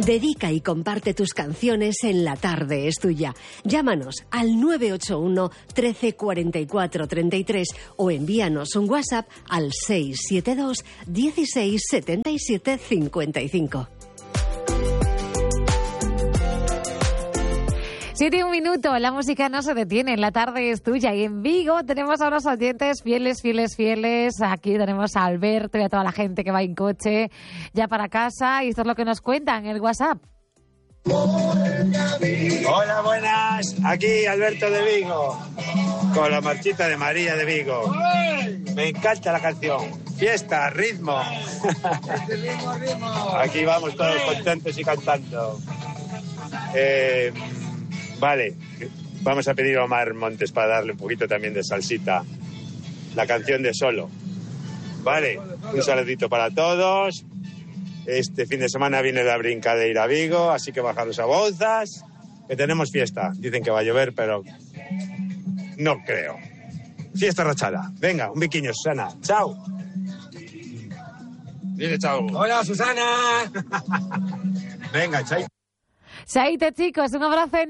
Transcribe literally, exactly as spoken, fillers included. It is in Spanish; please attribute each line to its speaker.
Speaker 1: Dedica y comparte tus canciones en La Tarde es Tuya. Llámanos al nueve ocho uno, trece, cuarenta y cuatro, treinta y tres o envíanos un WhatsApp al seis siete dos, dieciséis, setenta y siete, cincuenta y cinco.
Speaker 2: Siete y un minuto, la música no se detiene, La Tarde es Tuya. Y en Vigo tenemos a unos oyentes fieles, fieles, fieles. Aquí tenemos a Alberto y a toda la gente que va en coche ya para casa. Y esto es lo que nos cuentan en el WhatsApp.
Speaker 3: Hola, buenas. Aquí Alberto de Vigo, con la marchita de María de Vigo. Me encanta la canción. Fiesta, ritmo. Aquí vamos todos contentos y cantando. Eh... Vale, vamos a pedir a Omar Montes para darle un poquito también de salsita. La canción de Solo. Vale, un saludito para todos. Este fin de semana viene la brincadeira a Vigo, así que bajaros a Bouzas, que tenemos fiesta. Dicen que va a llover, pero no creo. Fiesta rachada. Venga, un biquiño, Susana. Chao. Dile chao.
Speaker 4: Hola, Susana.
Speaker 3: Venga, chao.
Speaker 2: Chaito, chicos, un abrazo enorme.